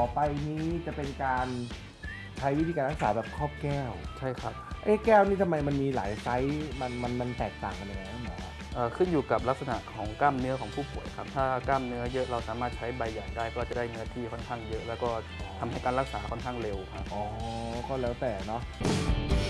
ไปนี้จะเป็นการใช้วิธีการรักษาแบบครอบแก้วใช่ครับแก้วนี่ทำไมมันมีหลายไซส์มันแตกต่างกันยังไงครับหมอขึ้นอยู่กับลักษณะของกล้ามเนื้อของผู้ป่วยครับถ้ากล้ามเนื้อเยอะเราสามารถใช้ใบใหญ่ได้ก็จะได้เนื้อที่ค่อนข้างเยอะแล้วก็ทำให้การรักษาค่อนข้างเร็วครับอ๋อก็แล้วแต่เนาะ